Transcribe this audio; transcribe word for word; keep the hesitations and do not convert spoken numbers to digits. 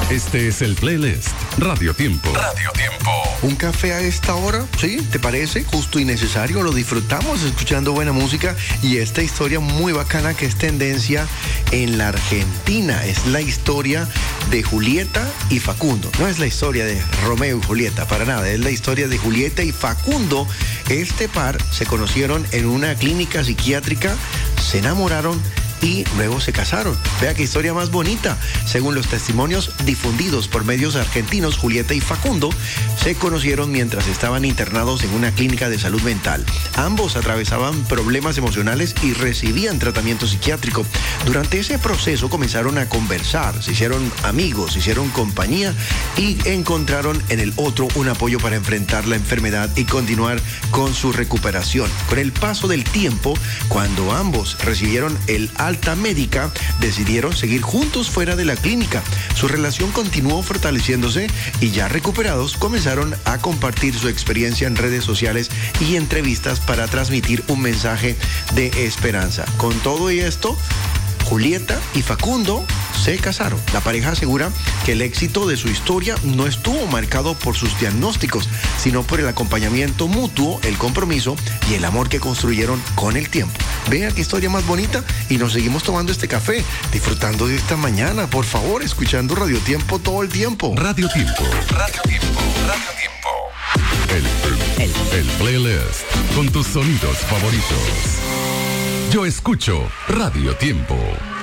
Este es el playlist Radio Tiempo. Radio Tiempo. ¿Un café a esta hora? ¿Sí? ¿Te parece? Justo y necesario. Lo disfrutamos escuchando buena música y esta historia muy bacana que es tendencia en la Argentina. Es la historia de Julieta y Facundo. No es la historia de Romeo y Julieta, para nada. Es la historia de Julieta y Facundo. Este par se conocieron en una clínica psiquiátrica, se enamoraron y luego se casaron. Vea qué historia más bonita. Según los testimonios difundidos por medios argentinos, Julieta y Facundo se conocieron mientras estaban internados en una clínica de salud mental. Ambos atravesaban problemas emocionales y recibían tratamiento psiquiátrico. Durante ese proceso comenzaron a conversar, se hicieron amigos, se hicieron compañía y encontraron en el otro un apoyo para enfrentar la enfermedad y continuar con su recuperación. Con el paso del tiempo, cuando ambos recibieron el alta médica, decidieron seguir juntos fuera de la clínica. Su relación continuó fortaleciéndose y ya recuperados comenzaron a compartir su experiencia en redes sociales y entrevistas para transmitir un mensaje de esperanza. Con todo y esto, Julieta y Facundo se casaron. La pareja asegura que el éxito de su historia no estuvo marcado por sus diagnósticos, sino por el acompañamiento mutuo, el compromiso y el amor que construyeron con el tiempo. Vea qué historia más bonita y nos seguimos tomando este café, disfrutando de esta mañana, por favor, escuchando Radio Tiempo todo el tiempo. Radio Tiempo. Radio Tiempo. Radio Tiempo. El, el, el playlist con tus sonidos favoritos. Yo escucho Radio Tiempo.